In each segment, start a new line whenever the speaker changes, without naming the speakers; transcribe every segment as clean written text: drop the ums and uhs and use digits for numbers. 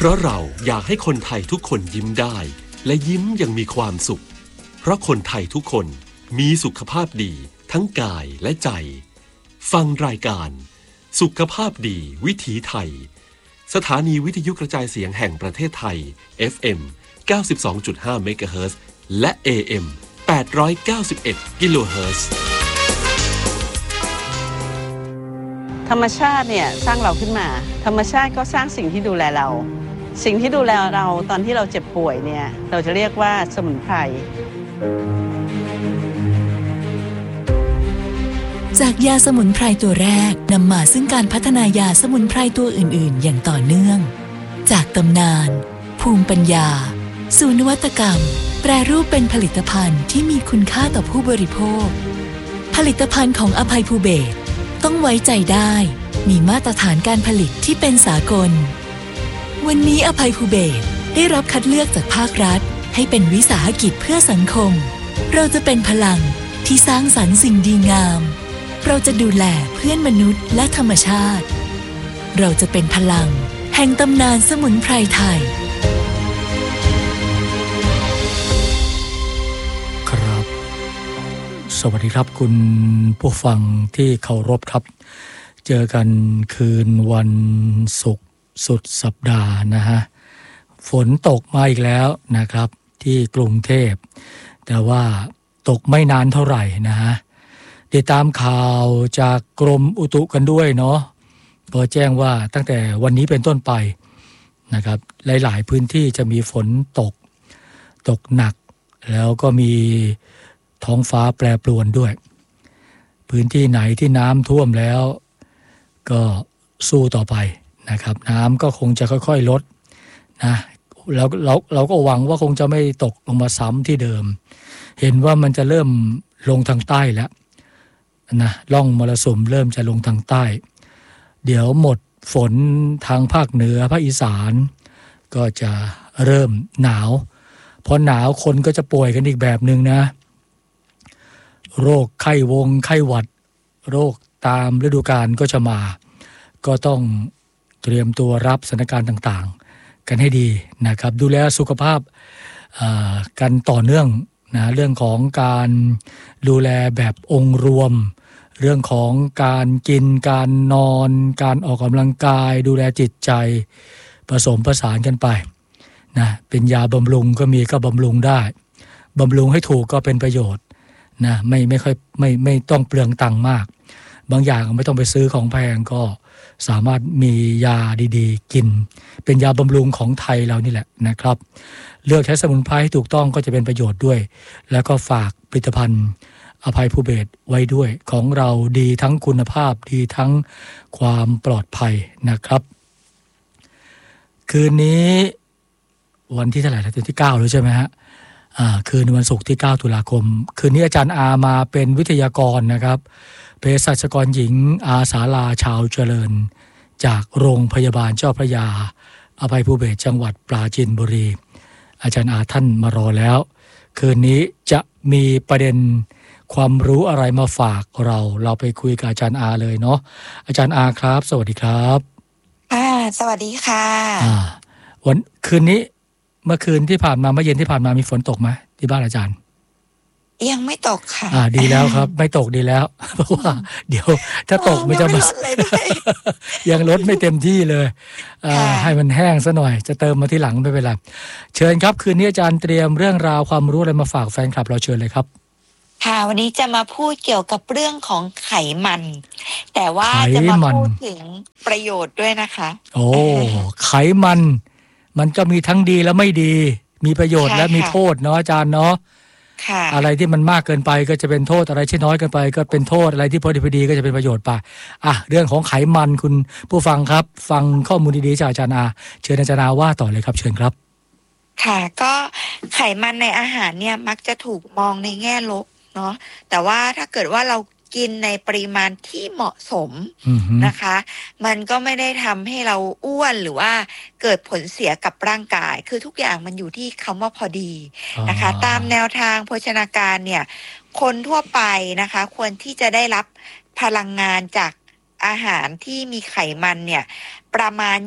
ราะเราอยากให้คนไทยทุกคนยิ้มได้และยิ้มอย่างมีความสุขเพราะคนไทยทุกคนมีสุขภาพดีทั้งกายและใจฟังรายการสุขภาพดีวิถีไทยสถานีวิทยุกระจายเสียงแห่งประเทศไทย FM 92.5 เมกะเฮิรตซ์และ AM 891 กิโลเฮิรตซ์
ธรรมชาติเนี่ยสร้างเราขึ้นมาธรรมชาติก็สร้างสิ่งที่ดูแลเราสิ่งที่ดูแลเราตอนที่เราเจ็บป่วยเนี่ยเราจะเรียกว่าสมุนไพร
จากยาสมุนไพรตัวแรกนำมาซึ่งการพัฒนายาสมุนไพรตัวอื่นๆอย่างต่อเนื่องจากตำนานภูมิปัญญาสู่นวัตกรรมแปรรูปเป็นผลิตภัณฑ์ที่มีคุณค่าต่อผู้บริโภคผลิตภัณฑ์ของอภัยภูเบศรต้องไว้ใจได้มีมาตรฐานการผลิตที่เป็นสากลวันนี้อภัยภูเบศรได้รับคัดเลือกจากภาครัฐให้เป็นวิสาหกิจเพื่อสังคมเราจะเป็นพลังที่สร้างสรรค์สิ่งดีงามเราจะดูแลเพื่อนมนุษย์และธรรมชาติเราจะเป็นพลังแห่งตำนานสมุนไพรไทย
ครับสวัสดีครับคุณผู้ฟังที่เคารพครับเจอกันคืนวันศุกร์สุดสัปดาห์นะฮะฝนตกมาอีกแล้วนะครับที่กรุงเทพแต่ว่าตกไม่นานเท่าไหร่นะฮะติดตามข่าวจากกรมอุตุกันด้วยเนาะก็แจ้งว่าตั้งแต่วันนี้เป็นต้นไปนะครับหลายๆพื้นที่จะมีฝนตกหนักแล้วก็มีท้องฟ้าแปรปรวนด้วยพื้นที่ไหนที่น้ำท่วมแล้วก็สู้ต่อไปนะครับน้ำก็คงจะค่อยๆลดนะแล้วเราก็หวังว่าคงจะไม่ตกลงมาซ้ำที่เดิมเห็นว่ามันจะเริ่มลงทางใต้แล้วนะร่องมรสุมเริ่มจะลงทางใต้เดี๋ยวหมดฝนทางภาคเหนือภาคอีสานก็จะเริ่มหนาวพอหนาวคนก็จะป่วยกันอีกแบบนึงนะโรคไข้ไข้หวัดโรคตามฤดูกาลก็จะมาก็ต้องเตรียมตัวรับสถานการณ์ต่างๆกันให้ดีนะครับดูแลสุขภาพกันต่อเนื่องนะเรื่องของการดูแลแบบองค์รวมเรื่องของการกินการนอนการออกกำลังกายดูแลจิตใจผสมผสานกันไปนะเป็นยาบำรุงก็มีก็บำรุงได้บำรุงให้ถูกก็เป็นประโยชน์นะไม่ค่อยไม่ต้องเปลืองตังค์มากบางอย่างไม่ต้องไปซื้อของแพงก็สามารถมียาดีๆกินเป็นยาบำรุงของไทยเรานี่แหละนะครับเลือกใช้สมุนไพรให้ถูกต้องก็จะเป็นประโยชน์ด้วยแล้วก็ฝากผลิตภัณฑ์อภัยภูเบศรไว้ด้วยของเราดีทั้งคุณภาพดีทั้งความปลอดภัยนะครับคืนนี้วันที่เท่าไหร่แล้วที่9แล้วใช่ไหมฮะคืนวันศุกร์ที่9ตุลาคมคืนนี้อาจารย์อามาเป็นวิทยากรนะครับเภสัชกรหญิงอาสาลาชาวเจริญจากโรงพยาบาลเจ้าพระยาอภัยภูเบศรจังหวัดปราจีนบุรีอาจารย์อาท่านมารอแล้วคืนนี้จะมีประเด็นความรู้อะไรมาฝากเราไปคุยกับอาจารย์อาเลยเนาะอาจารย์อาครับสวัสดีครับ
สวัสดีค่ะ
วันคืนนี้เมื่อคืนที่ผ่านมาเมื่อเย็นที่ผ่านมามีฝนตกไหมที่บ้านอาจารย์
ยังไม่ตกค่ะ
ดีแล้วครับไม่ตกดีแล้วเพราะว่าเดี๋ยวถ้าตกมันจะมายังลดไม่เต็มที่เลยให้มันแห้งซะหน่อยจะเติมมาที่หลังไม่เป็นไรเชิญครับคืนนี้อาจารย์เตรียมเรื่องราวความรู้อะไรมาฝากแฟนคลับเราเชิญเลยครับ
ค่ะวันนี้จะมาพูดเกี่ยวกับเรื่องของไขมันแต่ว่าจะมาพูดถึงประโยชน์ด้วยนะคะ
โอ้ไขมันก็มีทั้งดีและไม่ดีมีประโยชน์และมีโทษเนาะอาจารย์เนาะอะไรที่มันมากเกินไปก็จะเป็นโทษอะไรที่น้อยเกินไปก็เป็นโทษอะไรที่พอดีก็จะเป็นประโยชน์ไปเรื่องของไขมันคุณผู้ฟังครับฟังข้อมูลดีๆจากอาจารย์อาเชิญอาจารย์อาว่าต่อเลยครับเชิญครับ
ค่ะก็ไขมันในอาหารเนี่ยมักจะถูกมองในแง่ลบเนาะแต่ว่าถ้าเกิดว่าเรากินในปริมาณที่เหมาะสมนะคะมันก็ไม่ได้ทำให้เราอ้วนหรือว่าเกิดผลเสียกับร่างกายคือทุกอย่างมันอยู่ที่คำว่าพอดีนะคะตามแนวทางโภชนาการเนี่ยคนทั่วไปนะคะควรที่จะได้รับพลังงานจากอาหารที่มีไขมันเนี่ยประมาณ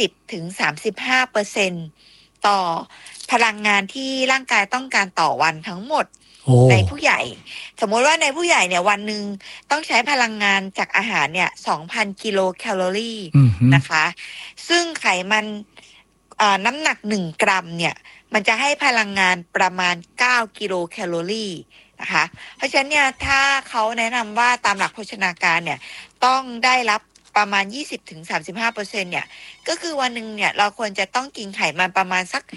20-35% ต่อพลังงานที่ร่างกายต้องการต่อวันทั้งหมดในผู้ใหญ่สมมติว่าในผู้ใหญ่เนี่ยวันหนึ่งต้องใช้พลังงานจากอาหารเนี่ย 2,000 กิโลแคลอรี่นะคะซึ่งไขมันน้ำหนัก1กรัมเนี่ยมันจะให้พลังงานประมาณ9กิโลแคลอรี่นะคะเพราะฉะนั้นเนี่ยถ้าเขาแนะนำว่าตามหลักโภชนาการเนี่ยต้องได้รับประมาณ 20-35% เนี่ยก็คือวันหนึ่งเนี่ยเราควรจะต้องกินไขมันประมาณสัก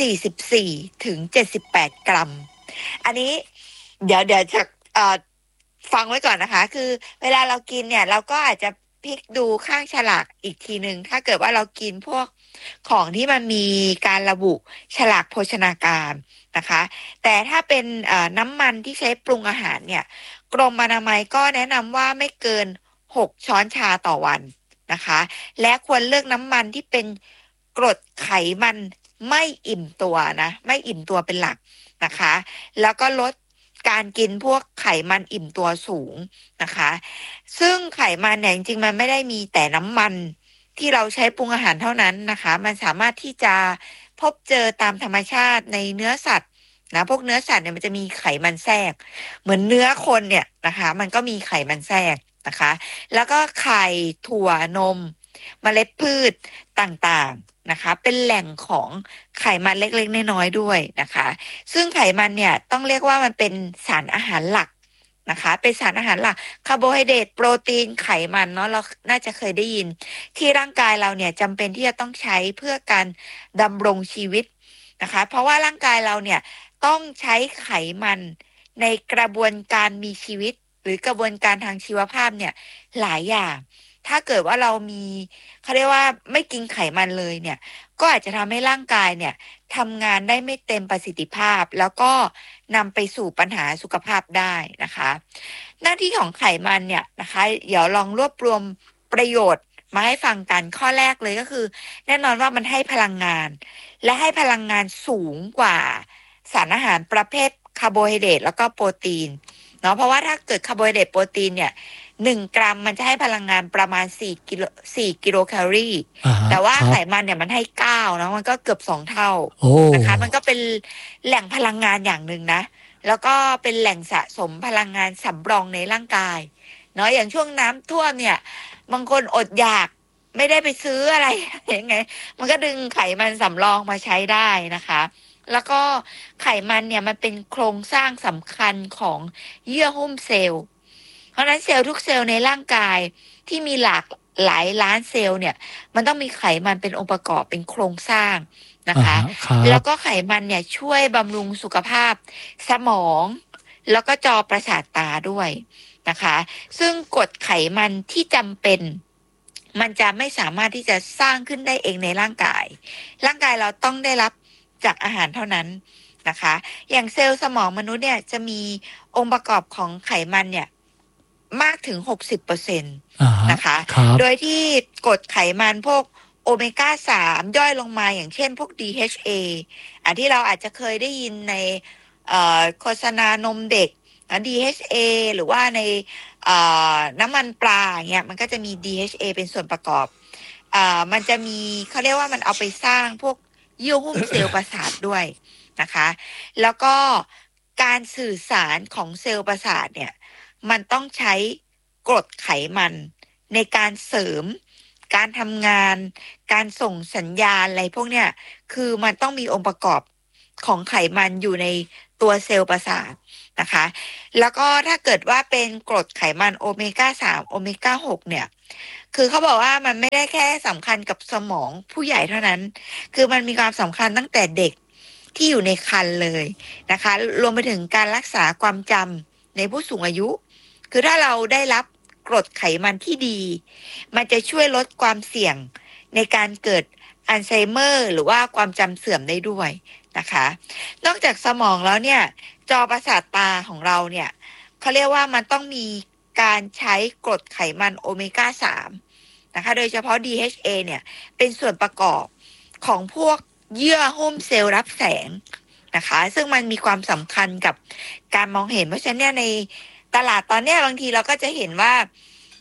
44-78 กรัมอันนี้เดี๋ยวจะฟังไว้ก่อนนะคะคือเวลาเรากินเนี่ยเราก็อาจจะพลิกดูข้างฉลากอีกทีนึงถ้าเกิดว่าเรากินพวกของที่มันมีการระบุฉลากโภชนาการนะคะแต่ถ้าเป็นน้ำมันที่ใช้ปรุงอาหารเนี่ยกรมอนามัยก็แนะนำว่าไม่เกิน6ช้อนชาต่อวันนะคะและควรเลือกน้ำมันที่เป็นกรดไขมันไม่อิ่มตัวนะไม่อิ่มตัวเป็นหลักนะคะแล้วก็ลดการกินพวกไขมันอิ่มตัวสูงนะคะซึ่งไขมันเนี่ยจริงๆมันไม่ได้มีแต่น้ำมันที่เราใช้ปรุงอาหารเท่านั้นนะคะมันสามารถที่จะพบเจอตามธรรมชาติในเนื้อสัตว์นะพวกเนื้อสัตว์เนี่ยมันจะมีไขมันแทรกเหมือนเนื้อคนเนี่ยนะคะมันก็มีไขมันแทรกนะคะแล้วก็ไข่ถั่วนมเมล็ดพืชต่างๆนะคะเป็นแหล่งของไขมันเล็กๆน้อยๆด้วยนะคะซึ่งไขมันเนี่ยต้องเรียกว่ามันเป็นสารอาหารหลักนะคะเป็นสารอาหารหลักคาร์โบไฮเดรตโปรตีนไขมันเนาะเราน่าจะเคยได้ยินที่ร่างกายเราเนี่ยจำเป็นที่จะต้องใช้เพื่อการดำรงชีวิตนะคะเพราะว่าร่างกายเราเนี่ยต้องใช้ไขมันในกระบวนการมีชีวิตหรือกระบวนการทางชีวภาพเนี่ยหลายอย่างถ้าเกิดว่าเรามีเขาเรียกว่าไม่กินไขมันเลยเนี่ยก็อาจจะทำให้ร่างกายเนี่ยทำงานได้ไม่เต็มประสิทธิภาพแล้วก็นำไปสู่ปัญหาสุขภาพได้นะคะหน้าที่ของไขมันเนี่ยนะคะเดี๋ยวลองรวบรวมประโยชน์มาให้ฟังกันข้อแรกเลยก็คือแน่นอนว่ามันให้พลังงานและให้พลังงานสูงกว่าสารอาหารประเภทคาร์โบไฮเดรตแล้วก็โปรตีนเนาะเพราะว่าถ้าเกิดคาร์โบไฮเดรตโปรตีนเนี่ย1 กรัมมันจะให้พลังงานประมาณ4กิโลแคลอรี่แต่ว่าไขมันเนี่ยมันให้9เนาะมันก็เกือบ2เท่านะคะมันก็เป็นแหล่งพลังงานอย่างหนึ่งนะแล้วก็เป็นแหล่งสะสมพลังงานสำรองในร่างกายเนาะอย่างช่วงน้ำท่วมเนี่ยบางคนอดอยากไม่ได้ไปซื้ออะไรยังไงมันก็ดึงไขมันสำรองมาใช้ได้นะคะแล้วก็ไขมันเนี่ยมันเป็นโครงสร้างสำคัญของเยื่อหุ้มเซลล์เพราะนั้นเซลล์ทุกเซลล์ในร่างกายที่มีหลากหลายล้านเซลล์เนี่ยมันต้องมีไขมันเป็นองค์ประกอบเป็นโครงสร้างนะคะแล้วก็ไขมันเนี่ยช่วยบำรุงสุขภาพสมองแล้วก็จอประสาทตาด้วยนะคะซึ่งกรดไขมันที่จำเป็นมันจะไม่สามารถที่จะสร้างขึ้นได้เองในร่างกายเราต้องได้รับจากอาหารเท่านั้นนะคะอย่างเซลล์สมองมนุษย์เนี่ยจะมีองค์ประกอบของไขมันเนี่ยมากถึง 60% นะคะโดยที่กรดไขมันพวกโอเมก้า3ย่อยลงมาอย่างเช่นพวก DHA ที่เราอาจจะเคยได้ยินในโฆษณานมเด็ก DHA หรือว่าในน้ำมันปลาเงี้ยมันก็จะมี DHA เป็นส่วนประกอบมันจะมีเขาเรียกว่ามันเอาไปสร้างพวกเยื่อหุ้มเซลล์ประสาทด้วยนะคะแล้วก็การสื่อสารของเซลล์ประสาทเนี่ยมันต้องใช้กรดไขมันในการเสริมการทำงานการส่งสัญญาณอะไรพวกเนี้ยคือมันต้องมีองค์ประกอบของไขมันอยู่ในตัวเซลล์ประสาทนะคะแล้วก็ถ้าเกิดว่าเป็นกรดไขมันโอเมก้า3โอเมก้า6เนี่ยคือเขาบอกว่ามันไม่ได้แค่สำคัญกับสมองผู้ใหญ่เท่านั้นคือมันมีความสำคัญตั้งแต่เด็กที่อยู่ในครรภ์เลยนะคะรวมไปถึงการรักษาความจำในผู้สูงอายุคือถ้าเราได้รับกรดไขมันที่ดีมันจะช่วยลดความเสี่ยงในการเกิดอัลไซเมอร์หรือว่าความจำเสื่อมได้ด้วยนะคะนอกจากสมองแล้วเนี่ยจอประสาทตาของเราเนี่ยเขาเรียกว่ามันต้องมีการใช้กรดไขมันโอเมก้า3นะคะโดยเฉพาะ DHA เนี่ยเป็นส่วนประกอบของพวกเยื่อหุ้มเซลล์รับแสงนะคะซึ่งมันมีความสำคัญกับการมองเห็นเพราะฉะนั้นเนี่ยในตลาดตอนนี้บางทีเราก็จะเห็นว่า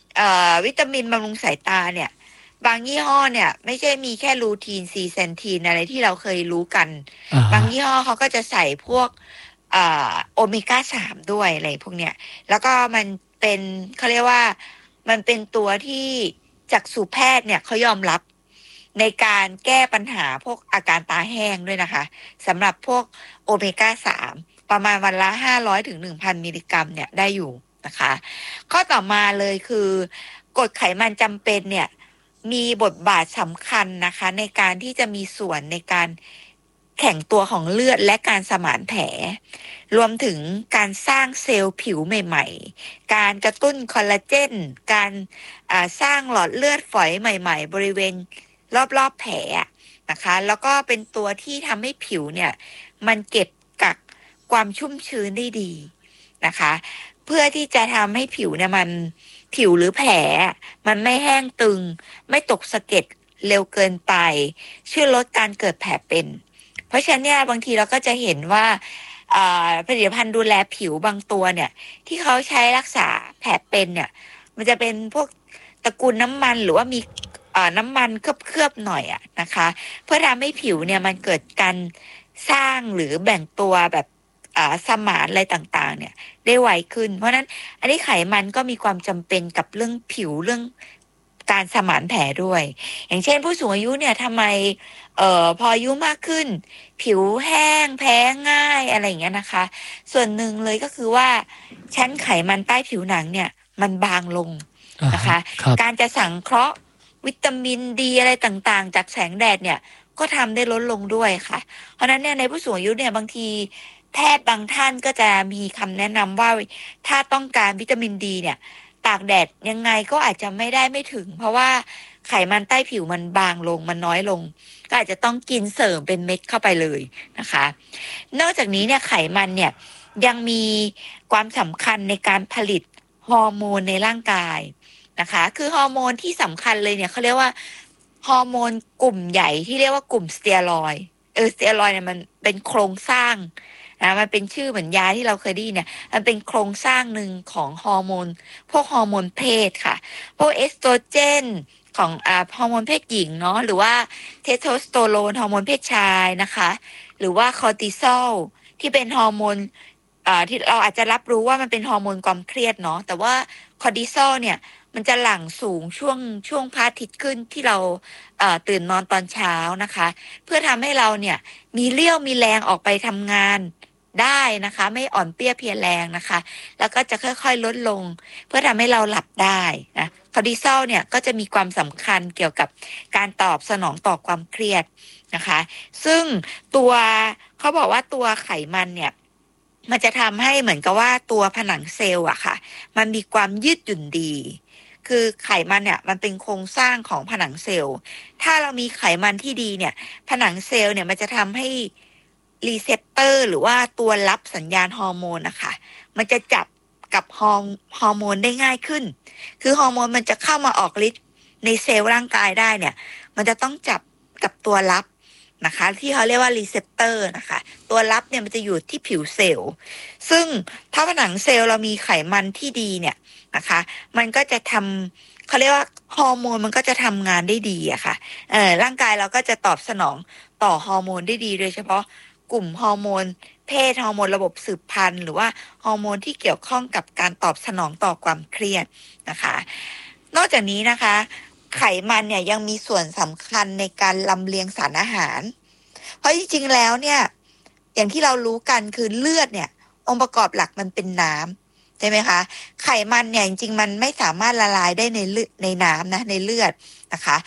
วิตามินบำรุงสายตาเนี่ยบางยี่ห้อเนี่ยไม่ใช่มีแค่ลูทีนซีเซนทีนอะไรที่เราเคยรู้กันบางยี่ห้อเขาก็จะใส่พวกโอเมก้า3ด้วยอะไรพวกเนี้ยแล้วก็มันเป็นเขาเรียกว่ามันเป็นตัวที่จักษุแพทย์เนี่ยเขายอมรับในการแก้ปัญหาพวกอาการตาแห้งด้วยนะคะสำหรับพวกโอเมก้า3ประมาณวันละ500 ถึง 1,000 มิลลิกรัมเนี่ยได้อยู่นะคะข้อต่อมาเลยคือกรดไขมันจำเป็นเนี่ยมีบทบาทสำคัญนะคะในการที่จะมีส่วนในการแข็งตัวของเลือดและการสมานแผลรวมถึงการสร้างเซลล์ผิวใหม่ๆการกระตุ้นคอลลาเจนการสร้างหลอดเลือดฝอยใหม่ๆบริเวณรอบๆแผลนะคะแล้วก็เป็นตัวที่ทำให้ผิวเนี่ยมันเก็บกักความชุ่มชื้นได้ดีนะคะเพื่อที่จะทำให้ผิวเนี่ยมันผิวหรือแผลมันไม่แห้งตึงไม่ตกสะเก็ดเร็วเกินไปช่วยลดการเกิดแผลเป็นเพราะฉะนั้นเนี่ยบางทีเราก็จะเห็นว่าผลิตภัณฑ์ดูแลผิวบางตัวเนี่ยที่เขาใช้รักษาแผลเป็นเนี่ยมันจะเป็นพวกตระกูลน้ำมันหรือว่ามีน้ำมันเคลือบๆหน่อยนะคะเพื่อทำให้ผิวเนี่ยมันเกิดการสร้างหรือแบ่งตัวแบบสมานอะไรต่างๆเนี่ยได้ไวขึ้นเพราะนั้นอันนี้ไขมันก็มีความจำเป็นกับเรื่องผิวเรื่องการสมานแผลด้วยอย่างเช่นผู้สูงอายุเนี่ยทำไมพออายุมากขึ้นผิวแห้งแพ้ง่ายอะไรอย่างเงี้ยนะคะส่วนหนึ่งเลยก็คือว่าชั้นไขมันใต้ผิวหนังเนี่ยมันบางลงนะคะการจะสังเคราะห์วิตามินดีอะไรต่างๆจากแสงแดดเนี่ยก็ทำได้ลดลงด้วยค่ะเพราะนั้นเนี่ยในผู้สูงอายุเนี่ยบางทีแพทย์บางท่านก็จะมีคำแนะนำว่าถ้าต้องการวิตามินดีเนี่ยตากแดดยังไงก็อาจจะไม่ถึงเพราะว่าไขมันใต้ผิวมันบางลงมันน้อยลงก็อาจจะต้องกินเสริมเป็นเม็ดเข้าไปเลยนะคะนอกจากนี้เนี่ยไขมันเนี่ยยังมีความสำคัญในการผลิตฮอร์โมนในร่างกายนะคะคือฮอร์โมนที่สำคัญเลยเนี่ยเขาเรียกว่าฮอร์โมนกลุ่มใหญ่ที่เรียกว่ากลุ่มสเตียรอยด์สเตียรอยด์เนี่ยมันเป็นโครงสร้างมันเป็นชื่อเหมือนยาที่เราเคยได้ยินเนี่ยมันเป็นโครงสร้างหนึ่งของฮอร์โมนพวกฮอร์โมนเพศค่ะพวกเอสโตรเจนของฮอร์โมนเพศหญิงเนาะหรือว่าเทสโทสเตอโรนฮอร์โมนเพศชายนะคะหรือว่าคอร์ติซอลที่เป็นฮอร์โมนที่เราอาจจะรับรู้ว่ามันเป็นฮอร์โมนความเครียดเนาะแต่ว่าคอร์ติซอลเนี่ยมันจะหลั่งสูงช่วงพระอาทิตย์ขึ้นที่เราตื่นนอนตอนเช้านะคะเพื่อทำให้เราเนี่ยมีเรี่ยวมีแรงออกไปทำงานได้นะคะไม่อ่อนเปรี้ยเพลียแรงนะคะแล้วก็จะค่อยๆลดลงเพื่อทำให้เราหลับได้นะคอร์ติซอลเนี่ยก็จะมีความสำคัญเกี่ยวกับการตอบสนองต่อความเครียดนะคะซึ่งตัวเขาบอกว่าตัวไขมันเนี่ยมันจะทำให้เหมือนกับว่าตัวผนังเซลล์อะค่ะมันมีความยืดหยุ่นดีคือไขมันเนี่ยมันเป็นโครงสร้างของผนังเซลล์ถ้าเรามีไขมันที่ดีเนี่ยผนังเซลล์เนี่ยมันจะทำให้รีเซปเตอร์หรือว่าตัวรับสัญญาณฮอร์โมนนะคะมันจะจับกับฮอร์โมนได้ง่ายขึ้นคือฮอร์โมนมันจะเข้ามาออกฤทธิ์ในเซลล์ร่างกายได้เนี่ยมันจะต้องจับกับตัวรับนะคะที่เขาเรียกว่ารีเซปเตอร์นะคะตัวรับเนี่ยมันจะอยู่ที่ผิวเซลล์ซึ่งถ้าผนังเซลล์เรามีไขมันที่ดีเนี่ยนะคะมันก็จะทำเขาเรียกว่าฮอร์โมนมันก็จะทำงานได้ดีอะค่ะร่างกายเราก็จะตอบสนองต่อฮอร์โมนได้ดีโดยเฉพาะกลุ่มฮอร์โมนเพศฮอร์โมนระบบสืบพันธุ์หรือว่าฮอร์โมนที่เกี่ยวข้องกับการตอบสนองต่อความเครียดนะคะนอกจากนี้นะคะไขมันเนี่ยยังมีส่วนสำคัญในการลำเลียงสารอาหารเพราะจริงๆแล้วเนี่ยอย่างที่เรารู้กันคือเลือดเนี่ยองค์ประกอบหลักมันเป็นน้ำใช่ไหมคะไขมันเนี่ยจริงๆมันไม่สามารถละลายได้ในน้ำนะในเลือดนะคะ